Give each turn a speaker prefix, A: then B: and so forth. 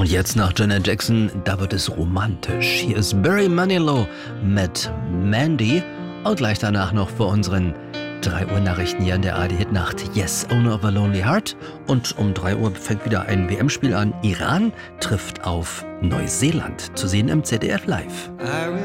A: Und jetzt nach Janet Jackson, da wird es romantisch. Hier ist Barry Manilow mit Mandy und gleich danach noch für unseren 3 Uhr Nachrichten hier in der ARD-Hitnacht Yes, Owner of a Lonely Heart. Und um 3 Uhr fängt wieder ein WM-Spiel an. Iran trifft auf Neuseeland. Zu sehen im ZDF Live.